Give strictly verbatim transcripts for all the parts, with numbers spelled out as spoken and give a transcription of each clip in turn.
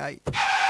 ay.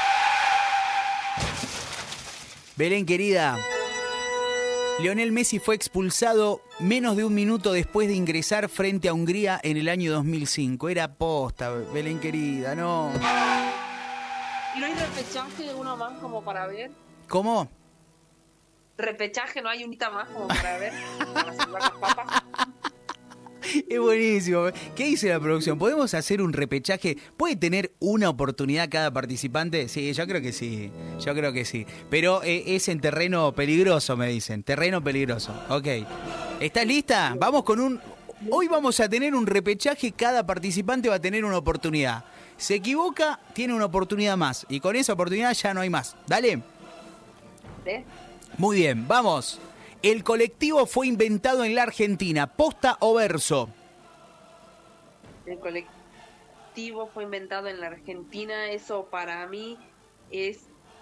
Belén, querida. Lionel Messi fue expulsado menos de un minuto después de ingresar frente a Hungría en el año dos mil cinco. Era posta, Belén, querida, no. ¿Y no hay repechaje uno más como para ver? ¿Cómo? Repechaje, ¿no hay unita más como para ver? Para salvar las papas. Es buenísimo. ¿Qué dice la producción? ¿Podemos hacer un repechaje? ¿Puede tener una oportunidad cada participante? Sí, yo creo que sí. Yo creo que sí. Pero eh, es en terreno peligroso, me dicen. Terreno peligroso. Ok. ¿Estás lista? Vamos con un... Hoy vamos a tener un repechaje. Cada participante va a tener una oportunidad. Se equivoca, tiene una oportunidad más. Y con esa oportunidad ya no hay más. Dale. ¿Sí? Muy bien, vamos. El colectivo fue inventado en la Argentina. ¿Posta o verso? El colectivo fue inventado en la Argentina. Eso para mí es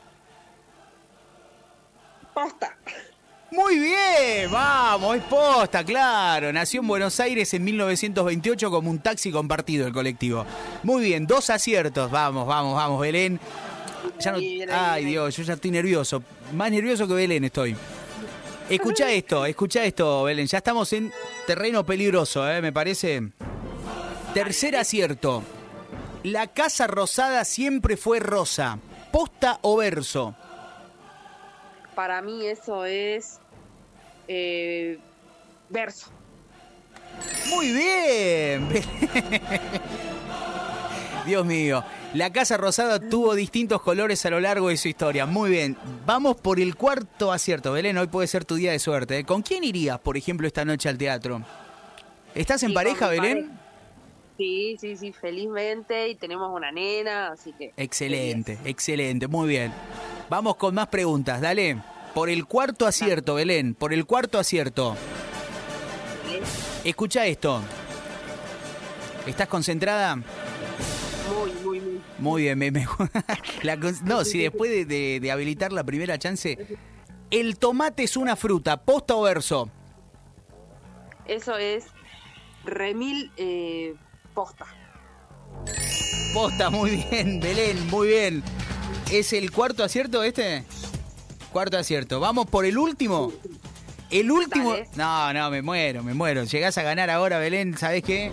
posta. Muy bien, vamos, es posta, claro. Nació en Buenos Aires en mil novecientos veintiocho como un taxi compartido el colectivo. Muy bien, dos aciertos. Vamos, vamos, vamos, Belén. Ya no... Ay, Dios, yo ya estoy nervioso. Más nervioso que Belén estoy. Escuchá esto, escuchá esto, Belén. Ya estamos en terreno peligroso, ¿eh? Me parece. Tercer acierto. La Casa Rosada siempre fue rosa. ¿Posta o verso? Para mí eso es eh, verso. Muy bien. Dios mío. La Casa Rosada tuvo distintos colores a lo largo de su historia. Muy bien. Vamos por el cuarto acierto. Belén, hoy puede ser tu día de suerte, ¿eh? ¿Con quién irías, por ejemplo, esta noche al teatro? ¿Estás en Sí, pareja, Belén? pareja. Sí, sí, sí, felizmente. Y tenemos una nena, así que... Excelente, feliz. excelente. Muy bien. Vamos con más preguntas, dale. Por el cuarto acierto, Belén. Por el cuarto acierto. Escucha esto. ¿Estás concentrada? Muy, muy, muy. Muy bien, me, me- la, no, si después de, de, de habilitar la primera chance, el tomate es una fruta, ¿posta o verso? Eso es remil eh, posta. Posta, muy bien, Belén, muy bien. ¿Es el cuarto acierto este? Cuarto acierto. Vamos por el último. El último... Dale. No, no, me muero, me muero. Llegás a ganar ahora, Belén, ¿sabés qué?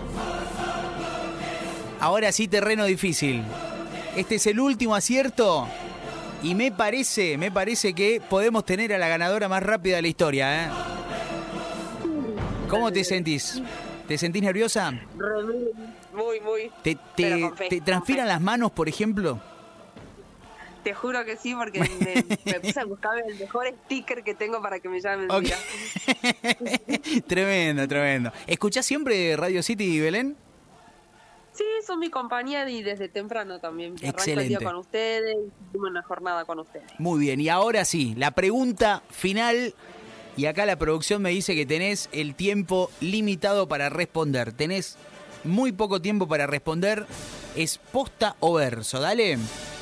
Ahora sí, terreno difícil. Este es el último acierto. Y me parece, me parece que podemos tener a la ganadora más rápida de la historia, ¿eh? ¿Cómo te sentís? ¿Te sentís nerviosa? Remil. Muy, muy. ¿Te, Pero te, con fe, te con transpiran fe. las manos, por ejemplo? Te juro que sí, porque me, me puse a buscar el mejor sticker que tengo para que me llamen. Ok. Mira. Tremendo, tremendo. ¿Escuchás siempre Radio City, Belén? Sí, son mi compañía y desde temprano también. Arranco el Excelente. día con ustedes y tuve una jornada con ustedes. Muy bien, y ahora sí, la pregunta final. Y acá la producción me dice que tenés el tiempo limitado para responder. Tenés muy poco tiempo para responder. ¿Es posta o verso? Dale.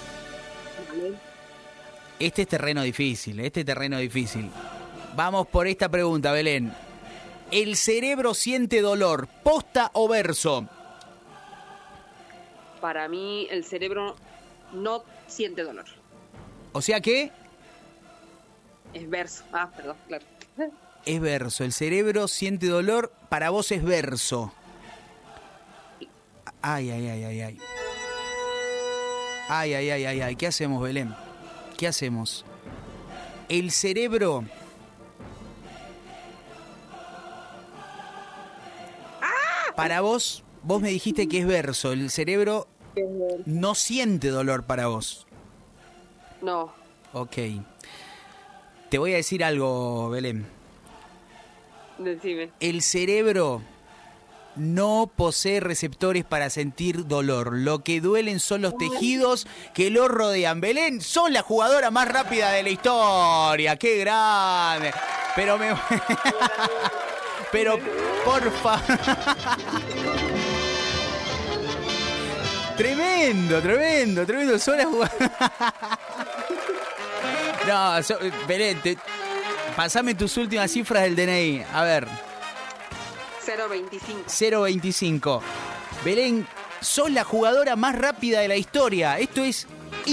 Este es terreno difícil, este es terreno difícil. Vamos por esta pregunta, Belén. ¿El cerebro siente dolor, posta o verso? Para mí, el cerebro no siente dolor. O sea que Es verso. Ah, perdón, claro. es verso. El cerebro siente dolor, para vos es verso. Ay, ay, ay, ay, ay. Ay, ay, ay, ay, ay. ¿Qué hacemos, Belén? ¿Qué hacemos? El cerebro... Para vos, vos me dijiste que es verso. El cerebro no siente dolor para vos. No. Ok. Te voy a decir algo, Belén. Decime. El cerebro no posee receptores para sentir dolor. Lo que duelen son los tejidos que lo rodean. Belén, sos la jugadora más rápida de la historia. ¡Qué grande! Pero me... Pero, por favor... Tremendo, tremendo, tremendo. Sos la jugadora... No, so... Belén, te... pasame tus últimas cifras del D N I. A ver... cero veinticinco. cero veinticinco. Belén, sos la jugadora más rápida de la historia. Esto es